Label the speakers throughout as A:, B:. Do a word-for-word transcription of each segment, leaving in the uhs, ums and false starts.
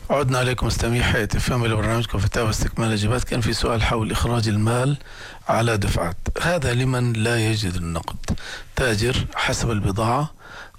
A: عدنا عليكم مستمعي حياة اف ام لبرنامجكم فتاوى واستكمال الاجابات. كان في سؤال حول اخراج المال على دفعات، هذا لمن لا يجد النقد. تاجر حسب البضاعة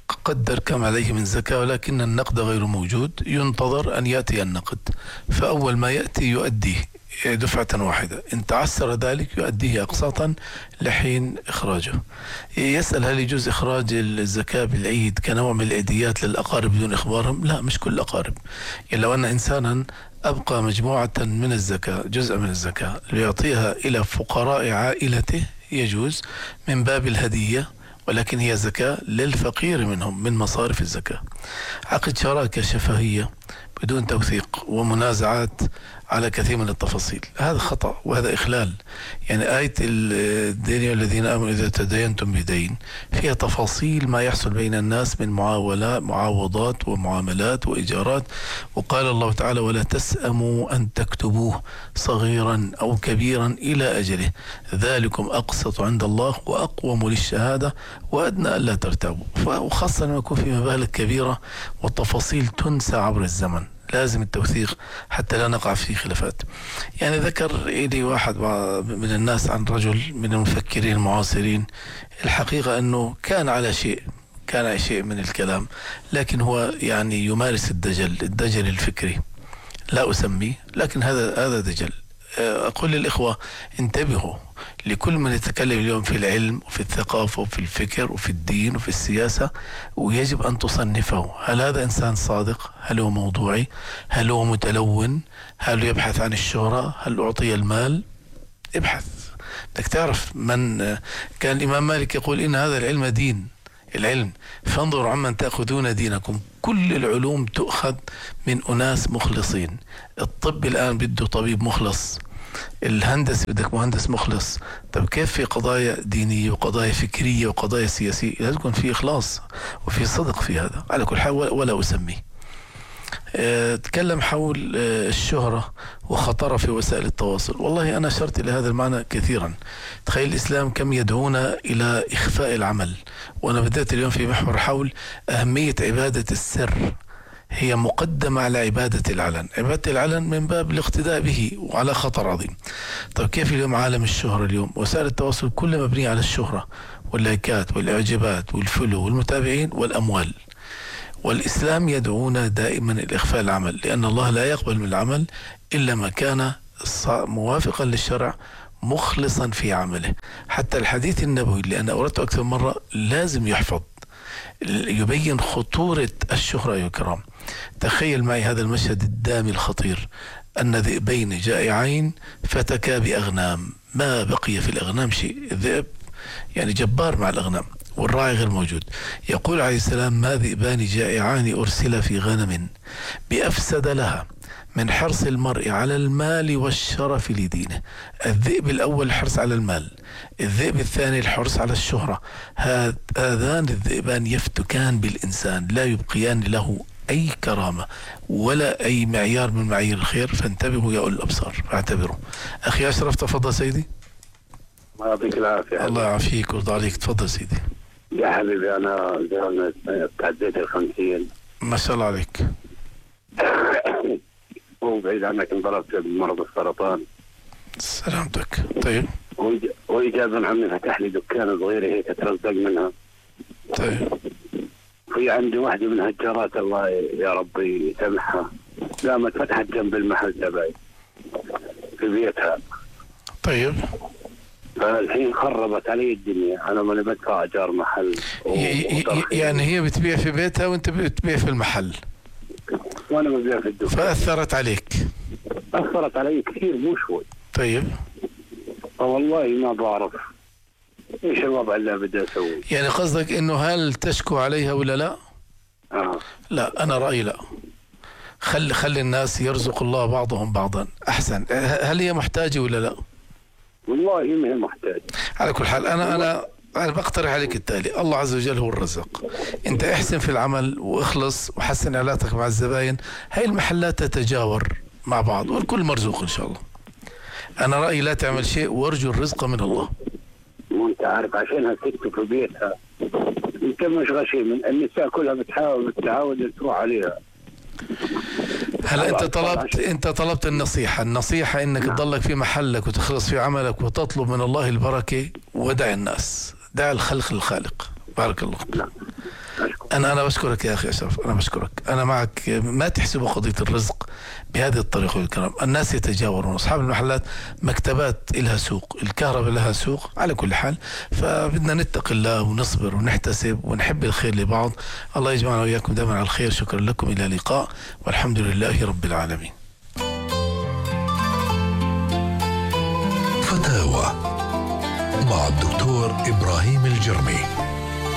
A: قدر كم عليه من زكاة، ولكن النقد غير موجود، ينتظر أن يأتي النقد، فأول ما يأتي يؤديه دفعة واحدة، إن تعسر ذلك يؤديه أقساطا لحين إخراجه. يسأل هل يجوز إخراج الزكاة بالعيد كنوع من العيديات للأقارب بدون إخبارهم؟ لا، مش كل الأقارب. يعني لو أن إنسانا أبقى مجموعة من الزكاة، جزء من الزكاة ليعطيها إلى فقراء عائلته يجوز من باب الهدية، ولكن هي زكاة للفقير منهم من مصارف الزكاة. عقد شراكة شفهية بدون توثيق ومنازعات على كثير من التفاصيل، هذا خطأ وهذا إخلال. يعني آية الدين الذين آمنوا إذا تداينتم بدين فيها تفاصيل ما يحصل بين الناس من معاولات معاوضات ومعاملات وإيجارات، وقال الله تعالى ولا تسأموا أن تكتبوه صغيرا أو كبيرا إلى أجله ذلكم أقسط عند الله وأقوم للشهادة وأدنى ألا ترتابوا. وخاصة لما يكون في مبالغ كبيرة والتفاصيل تنسى عبر الزمن، لازم التوثيق حتى لا نقع في خلافات. يعني ذكر إلي واحد من الناس عن رجل من المفكرين المعاصرين، الحقيقة أنه كان على شيء كان على شيء من الكلام، لكن هو يعني يمارس الدجل الدجل الفكري، لا أسميه، لكن هذا هذا دجل. أقول للإخوة انتبهوا لكل من يتكلم اليوم في العلم وفي الثقافة وفي الفكر وفي الدين وفي السياسة، ويجب أن تصنفه. هل هذا إنسان صادق؟ هل هو موضوعي؟ هل هو متلون؟ هل يبحث عن الشهرة؟ هل أعطي المال؟ ابحث، بدك تعرف من كان. الإمام مالك يقول إن هذا العلم دين، العلم فانظروا عمن تأخذون دينكم. كل العلوم تؤخذ من أناس مخلصين. الطب الآن بده طبيب مخلص، الهندسة بدك مهندس مخلص. طب كيف في قضايا دينية وقضايا فكرية وقضايا سياسية؟ لازم يكون في إخلاص وفي صدق في هذا. على كل حال ولا أسميه. أه تكلم حول أه الشهرة وخطرها في وسائل التواصل. والله أنا أشرت إلى هذا المعنى كثيرا. تخيل الإسلام كم يدعونا إلى إخفاء العمل، وأنا بدأت اليوم في محور حول أهمية عبادة السر، هي مقدمة على عبادة العلن. عبادة العلن من باب الاقتداء به وعلى خطر عظيم. طيب كيف اليوم عالم الشهرة؟ اليوم وسائل التواصل كلها مبنية على الشهرة واللايكات والإعجابات والفلو والمتابعين والأموال. والإسلام يدعونا دائما الإخفاء العمل، لأن الله لا يقبل من العمل إلا ما كان موافقا للشرع مخلصا في عمله. حتى الحديث النبوي اللي أنا أردته أكثر مرة لازم يحفظ، يبين خطورة الشهرة يا كرام. تخيل معي هذا المشهد الدامي الخطير، أن ذئبين جائعين فتكا بأغنام، ما بقي في الأغنام شيء. الذئب يعني جبار مع الأغنام والراعي غير موجود. يقول عليه السلام ما ذئبان جائعان أرسل في غنم بأفسد لها من حرص المرء على المال والشرف لدينه. الذئب الأول الحرص على المال، الذئب الثاني الحرص على الشهرة. هذان الذئبان يفتكان بالإنسان، لا يبقيان له أي كرامة ولا أي معيار من معايير الخير. فانتبهوا يا أولي الأبصار، فاعتبروا. أخي أشرف تفضل سيدي.
B: الله يعطيك العافية.
A: الله يعافيك ويرضى عليك، تفضل سيدي.
B: يا حبيبي أنا تعديت الخمسين
A: ما شاء الله عليك.
B: هو بعيد عنك انضربت بمرض السرطان.
A: سلامتك. طيب.
B: وإجا ابن عمي فتح لي دكان صغيرة هيك أترزق منها.
A: طيب.
B: في عندي واحدة من هالجارات الله يا ربي يسامحها، قامت فتحت جنب المحل تبعي في بيتها.
A: طيب.
B: فالحين خربت علي الدنيا، أنا ماني بدفع أجار محل.
A: يعني هي بتبيع في بيتها وأنت بتبيع في المحل؟
B: وأنا ببيع في الدكان.
A: فأثرت عليك؟
B: أثرت علي كثير مو شوي.
A: طيب.
B: والله ما بعرف ايش الوضع اللي بدي اسوي.
A: يعني قصدك انه هل تشكو عليها ولا لا؟
B: آه.
A: لا، انا رأيي لا. خلي خلي الناس يرزق الله بعضهم بعضا احسن. هل هي محتاجة ولا لا؟
B: والله ما هي محتاجة.
A: على كل حال انا انا انا بقترح عليك التالي، الله عز وجل هو الرزق. انت احسن في العمل واخلص وحسن علاقتك مع الزباين، هاي المحلات تتجاور مع بعض والكل مرزوق ان شاء الله. انا رأيي لا تعمل شيء وارجو الرزق من الله.
B: وانت عارف عشانها ست في بيتها، انت مش غشيم، النساء كلها بتحاول بتعاود تروح عليها.
A: هلا انت طلبت انت طلبت النصيحه، النصيحه انك
B: نعم.
A: تضلك في محلك وتخلص في عملك وتطلب من الله البركه ودع الناس، دع الخلق للخالق. بارك الله.
B: نعم.
A: أنا أنا بشكرك يا أخي أشرف، أنا بشكرك، أنا معك. ما تحسبوا قضية الرزق بهذه الطريقة والكلام، الناس يتجاورون، أصحاب المحلات مكتبات إلها سوق، الكهرباء لها سوق، على كل حال فبدنا نتقي الله ونصبر ونحتسب ونحب الخير لبعض. الله يجمعنا وإياكم دائما على الخير. شكرا لكم، إلى اللقاء والحمد لله رب العالمين.
C: فتاوى مع الدكتور إبراهيم الجرمي.